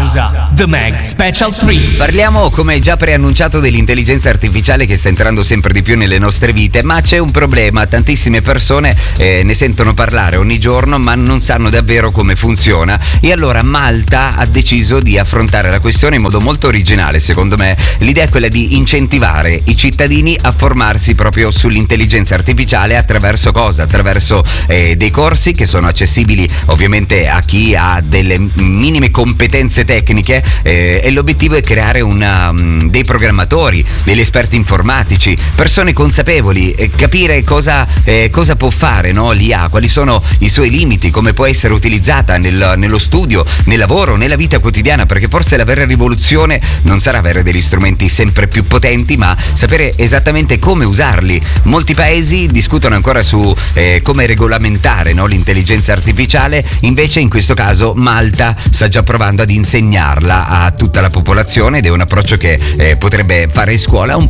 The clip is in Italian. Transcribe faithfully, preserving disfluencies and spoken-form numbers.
pausa. The Mag Special tre. Parliamo, come già preannunciato, dell'intelligenza artificiale che sta entrando sempre di più nelle nostre vite, ma c'è un problema: tantissime persone eh, ne sentono parlare ogni giorno ma non sanno davvero come funziona, e allora Malta ha deciso di affrontare la questione in modo molto originale, secondo me. L'idea è quella di incentivare i cittadini a formarsi proprio sull'intelligenza artificiale attraverso cosa? Attraverso eh, dei corsi che sono accessibili ovviamente a chi ha delle minime competenze tecniche, eh, e l'obiettivo è creare una, um, dei programmatori, degli esperti informatici, persone consapevoli, eh, capire cosa, eh, cosa può fare, no, l'I A, quali sono i suoi limiti, come può essere utilizzata nel, nello studio, nel lavoro, nella vita quotidiana, perché forse la vera rivoluzione non sarà avere degli strumenti sempre più potenti, ma sapere esattamente come usarli. Molti paesi discutono ancora su eh, come regolamentare, no, l'intelligenza artificiale, invece in questo caso Malta sta già provando ad insegnarla a tutta la popolazione, ed è un approccio che eh, potrebbe fare scuola un